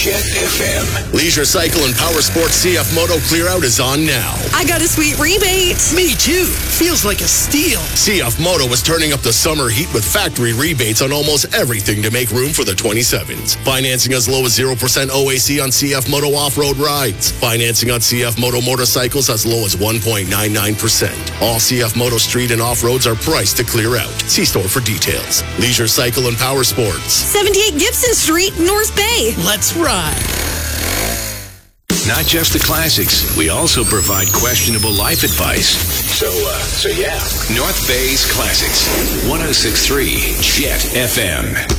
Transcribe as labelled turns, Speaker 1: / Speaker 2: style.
Speaker 1: Jet FM.
Speaker 2: Leisure Cycle and Power Sports CF Moto Clear Out is on now.
Speaker 3: I got a sweet rebate.
Speaker 4: Me too. Feels like a steal.
Speaker 2: CF Moto is turning up the summer heat with factory rebates on almost everything to make room for the 27s. Financing as low as 0% OAC on CF Moto off-road rides. Financing on CF Moto motorcycles as low as 1.99%. All CF Moto street and off-roads are priced to clear out. See store for details. Leisure Cycle and Power Sports.
Speaker 3: 78 Gibson Street, North Bay.
Speaker 4: Let's ride.
Speaker 1: Not just the classics, we also provide questionable life advice. So yeah. North Bay's Classics, 106.3 Jet FM.